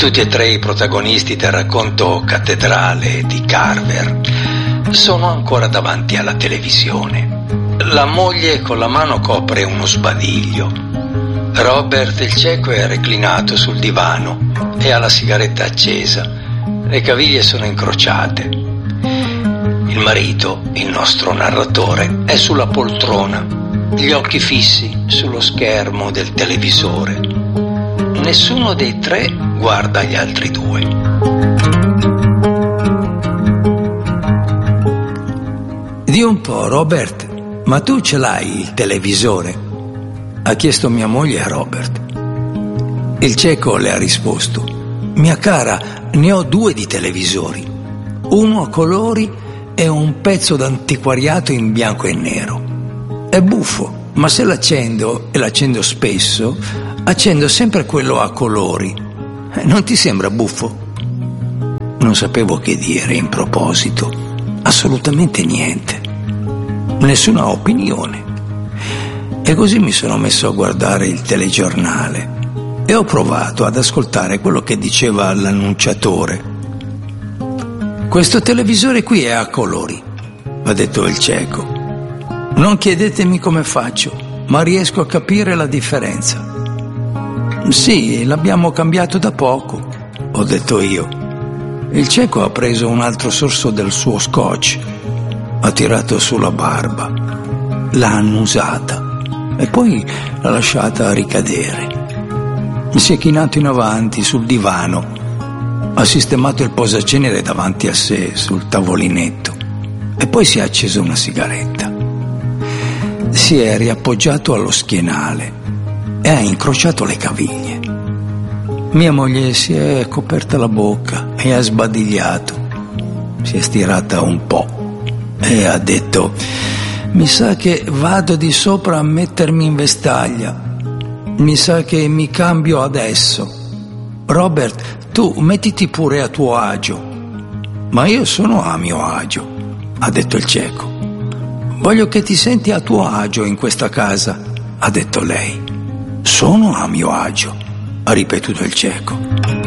Tutti e tre i protagonisti del racconto Cattedrale di Carver sono ancora davanti alla televisione. La moglie con la mano copre uno sbadiglio. Robert il cieco è reclinato sul divano e ha la sigaretta accesa. Le caviglie sono incrociate. Il marito, il nostro narratore, è sulla poltrona, gli occhi fissi sullo schermo del televisore. Nessuno dei tre guarda gli altri due. Di un po', Robert, ma tu ce l'hai il televisore? Ha chiesto mia moglie a Robert. Il cieco le ha risposto: mia cara, ne ho 2 di televisori, uno a colori e un pezzo d'antiquariato in bianco e nero. È buffo, ma se l'accendo, e l'accendo spesso, accendo sempre quello a colori. Non ti sembra buffo? Non sapevo che dire in proposito. Assolutamente niente. Nessuna opinione. E così mi sono messo a guardare il telegiornale e ho provato ad ascoltare quello che diceva l'annunciatore. Questo televisore qui è a colori, ha detto il cieco. Non chiedetemi come faccio, ma riesco a capire la differenza. Sì, l'abbiamo cambiato da poco, ho detto io. Il cieco ha preso un altro sorso del suo scotch, ha tirato sulla barba, l'ha annusata e poi l'ha lasciata ricadere. Si è chinato in avanti sul divano, ha sistemato il posacenere davanti a sé sul tavolinetto e poi si è acceso una sigaretta. Si è riappoggiato allo schienale e ha incrociato le caviglie. Mia moglie si è coperta la bocca e ha sbadigliato. Si è stirata un po' e ha detto: mi sa che vado di sopra a mettermi in vestaglia. Mi sa che mi cambio adesso. Robert, tu mettiti pure a tuo agio. Ma io sono a mio agio, ha detto il cieco. Voglio che ti senti a tuo agio in questa casa, ha detto lei. Sono a mio agio, ha ripetuto il cieco.